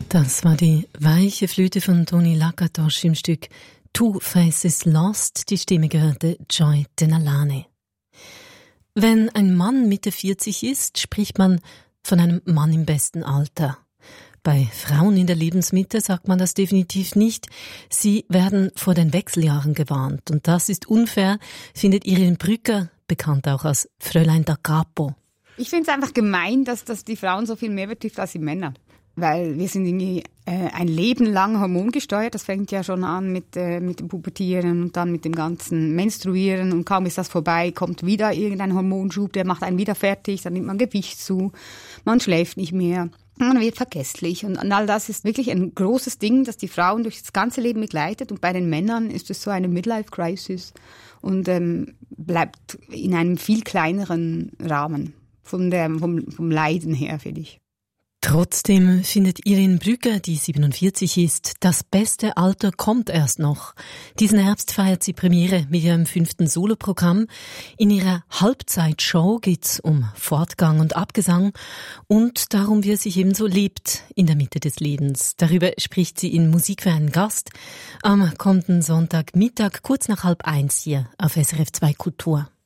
Das war die weiche Flöte von Toni Lakatos im Stück Two Faces Lost, die Stimme gehörte Joy Denalane. Wenn ein Mann Mitte 40 ist, spricht man von einem Mann im besten Alter. Bei Frauen in der Lebensmitte sagt man das definitiv nicht. Sie werden vor den Wechseljahren gewarnt. Und das ist unfair, findet Irene Brücker, bekannt auch als Fräulein da Capo. Ich finde es einfach gemein, dass die Frauen so viel mehr betrifft als die Männer. Weil wir sind irgendwie ein Leben lang hormongesteuert. Das fängt ja schon an mit dem Pubertieren und dann mit dem ganzen Menstruieren. Und kaum ist das vorbei, kommt wieder irgendein Hormonschub, der macht einen wieder fertig. Dann nimmt man Gewicht zu, man schläft nicht mehr, man wird vergesslich. Und all das ist wirklich ein großes Ding, das die Frauen durch das ganze Leben begleitet. Und bei den Männern ist es so eine Midlife-Crisis und bleibt in einem viel kleineren Rahmen vom Leiden her, finde ich. Trotzdem findet Irene Brücker, die 47 ist, das beste Alter kommt erst noch. Diesen Herbst feiert sie Premiere mit ihrem 5. Soloprogramm. In ihrer Halbzeitshow geht's um Fortgang und Abgesang und darum, wie es sich ebenso lebt in der Mitte des Lebens. Darüber spricht sie in Musik für einen Gast am kommenden Sonntagmittag, kurz nach 12:30 hier auf SRF 2 Kultur.